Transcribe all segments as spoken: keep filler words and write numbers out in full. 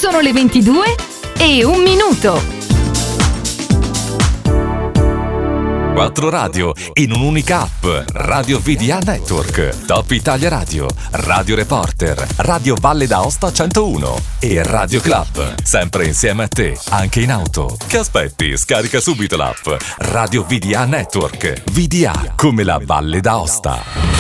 Sono le ventidue e un minuto. Quattro radio in un'unica app. Radio V D A Network, Top Italia Radio, Radio Reporter, Radio Valle d'Aosta centouno e Radio Club. Sempre insieme a te, anche in auto. Che aspetti? Scarica subito l'app Radio V D A Network. V D A come la Valle d'Aosta.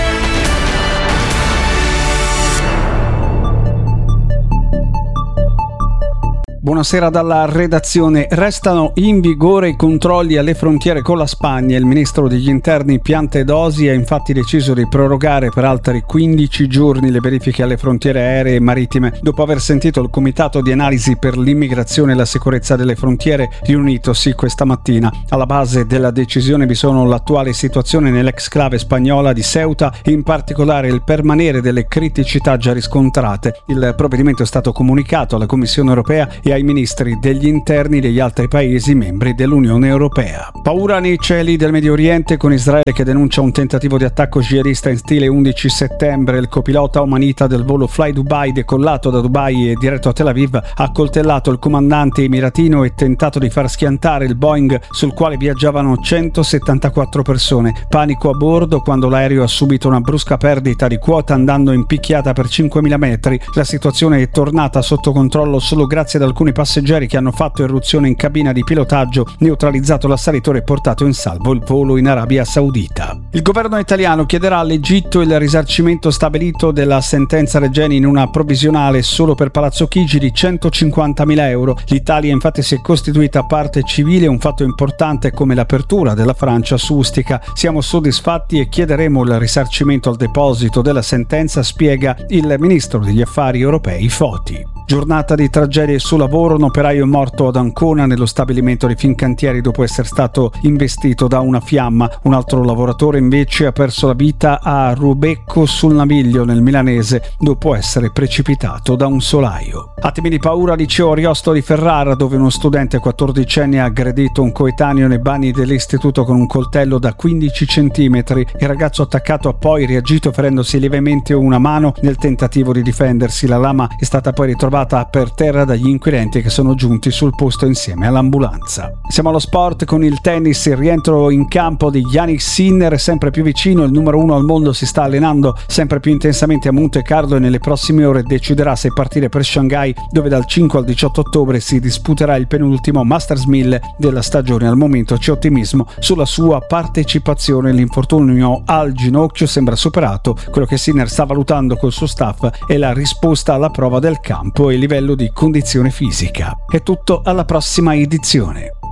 Buonasera dalla redazione. Restano in vigore i controlli alle frontiere con la Spagna. Il ministro degli interni Piantedosi ha infatti deciso di prorogare per altri quindici giorni le verifiche alle frontiere aeree e marittime, dopo aver sentito il Comitato di Analisi per l'Immigrazione e la Sicurezza delle Frontiere riunitosi questa mattina. Alla base della decisione vi sono l'attuale situazione nell'exclave spagnola di Ceuta e in particolare il permanere delle criticità già riscontrate. Il provvedimento è stato comunicato alla Commissione europea e ai ministri degli interni degli altri paesi membri dell'Unione Europea. Paura nei cieli del Medio Oriente, con Israele che denuncia un tentativo di attacco jihadista in stile undici settembre. Il copilota omanita del volo Fly Dubai, decollato da Dubai e diretto a Tel Aviv, ha accoltellato il comandante emiratino e tentato di far schiantare il Boeing sul quale viaggiavano centosettantaquattro persone. Panico a bordo quando l'aereo ha subito una brusca perdita di quota, andando in picchiata per cinquemila metri. La situazione è tornata sotto controllo solo grazie ad alcuni passeggeri che hanno fatto irruzione in cabina di pilotaggio, neutralizzato l'assalitore e portato in salvo il volo in Arabia Saudita. Il governo italiano chiederà all'Egitto il risarcimento stabilito della sentenza Regeni in una provvisionale solo per Palazzo Chigi di centocinquantamila euro. L'Italia infatti si è costituita parte civile, un fatto importante come l'apertura della Francia su Ustica. Siamo soddisfatti e chiederemo il risarcimento al deposito della sentenza, spiega il ministro degli affari europei Foti. Giornata di tragedie sul lavoro, un operaio è morto ad Ancona nello stabilimento di Fincantieri dopo essere stato investito da una fiamma. Un altro lavoratore invece ha perso la vita a Rubecco sul Naviglio nel milanese dopo essere precipitato da un solaio. Attimi di paura, liceo Ariosto di Ferrara, dove uno studente quattordicenne ha aggredito un coetaneo nei bagni dell'istituto con un coltello da quindici centimetri. Il ragazzo attaccato ha poi reagito ferendosi lievemente una mano nel tentativo di difendersi. La lama è stata poi ritrovata per terra dagli inquirenti che sono giunti sul posto insieme all'ambulanza. Siamo allo sport con il tennis. Il rientro in campo di Jannik Sinner è sempre più vicino. Il numero uno al mondo si sta allenando sempre più intensamente a Monte Carlo e nelle prossime ore deciderà se partire per Shanghai, dove dal cinque al diciotto ottobre si disputerà il penultimo Masters mille della stagione. Al momento c'è ottimismo sulla sua partecipazione. L'infortunio al ginocchio sembra superato. Quello che Sinner sta valutando col suo staff è la risposta alla prova del campo e il livello di condizione fisica. È tutto, alla prossima edizione.